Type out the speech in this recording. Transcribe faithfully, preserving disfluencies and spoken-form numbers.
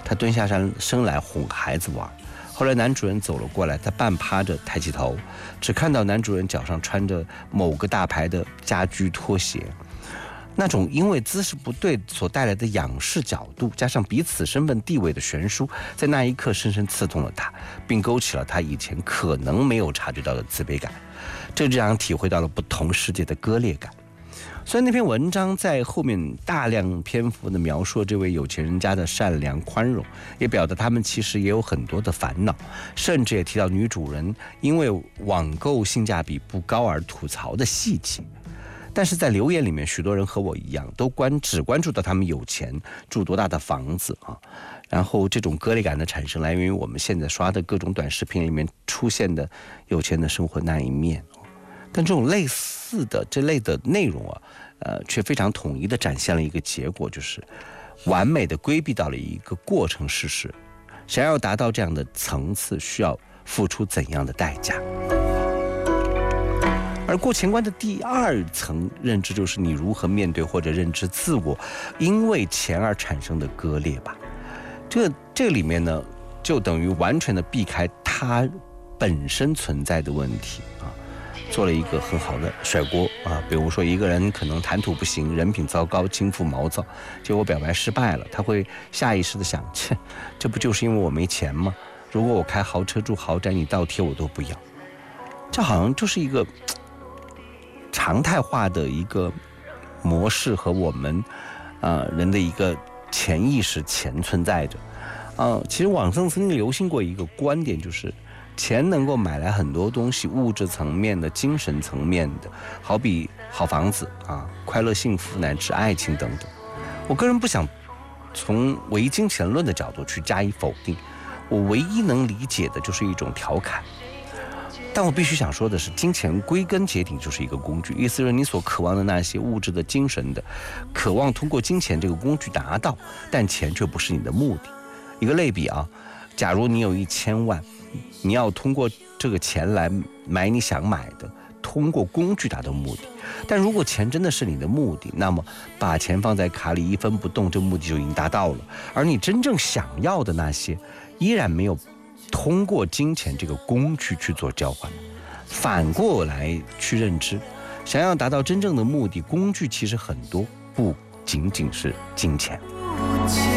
他蹲下身来哄孩子玩。后来男主人走了过来，他半趴着抬起头，只看到男主人脚上穿着某个大牌的家居拖鞋，那种因为姿势不对所带来的仰视角度，加上彼此身份地位的悬殊，在那一刻深深刺痛了他，并勾起了他以前可能没有察觉到的自卑感，这就让他体会到了不同世界的割裂感。所以那篇文章在后面大量篇幅的描述这位有钱人家的善良宽容，也表达他们其实也有很多的烦恼，甚至也提到女主人因为网购性价比不高而吐槽的细节。但是在留言里面，许多人和我一样，都关只关注到他们有钱，住多大的房子啊，然后这种割裂感的产生来源于我们现在刷的各种短视频里面出现的有钱的生活那一面。但这种类似的这类的内容啊，呃，却非常统一地展现了一个结果，就是完美地规避到了一个过程事实。想要达到这样的层次，需要付出怎样的代价？而过钱观的第二层认知，就是你如何面对或者认知自我因为钱而产生的割裂吧。这这个里面呢，就等于完全的避开它本身存在的问题啊。做了一个很好的甩锅啊，比如说一个人可能谈吐不行，人品糟糕，轻浮毛躁，结果表白失败了，他会下意识的想，切，这不就是因为我没钱吗？如果我开豪车住豪宅，你倒贴我都不要。这好像就是一个常态化的一个模式和我们呃人的一个潜意识潜存在着。呃，其实网上曾经流行过一个观点，就是钱能够买来很多东西，物质层面的、精神层面的，好比好房子啊、快乐幸福乃至爱情等等。我个人不想从唯金钱论的角度去加以否定，我唯一能理解的就是一种调侃。但我必须想说的是，金钱归根结底就是一个工具，意思是你所渴望的那些物质的、精神的，渴望通过金钱这个工具达到，但钱却不是你的目的。一个类比啊，假如你有一千万，你要通过这个钱来买你想买的，通过工具达到目的。但如果钱真的是你的目的，那么把钱放在卡里一分不动，这目的就已经达到了。而你真正想要的那些，依然没有通过金钱这个工具去做交换。反过来去认知，想要达到真正的目的，工具其实很多，不仅仅是金钱。